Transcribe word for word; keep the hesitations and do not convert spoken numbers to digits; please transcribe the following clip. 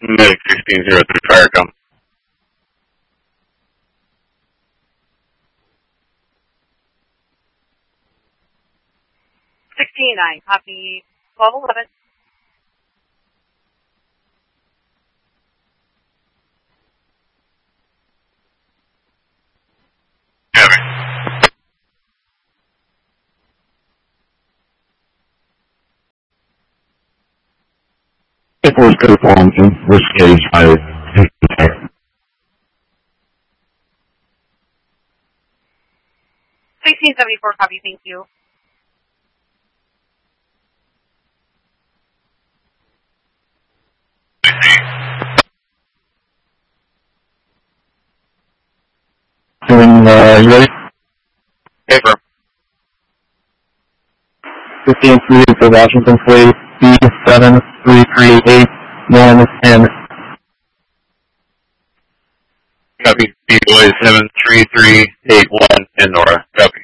Medic sixteen zero three, fire come. sixteen nine, copy twelve eleven. It was performed in this stage by sixteen seventy-four, copy, thank you. Doing, uh, you ready? Paper. fifteen three for Washington Fleet, B seven three three eight one ten. Copy, B boys seven three three eight one in Nora. Copy.